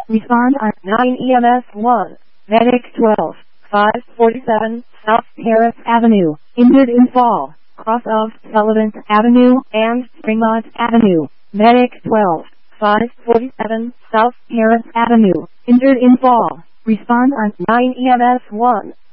Respond on 9 EMS 1. Medic 12. 547 South Harris Avenue. Injured in fall. Cross of Sullivan Avenue and Springmont Avenue. Medic 12. 547 South Harris Avenue. Injured in fall. Respond on 9 EMS 1.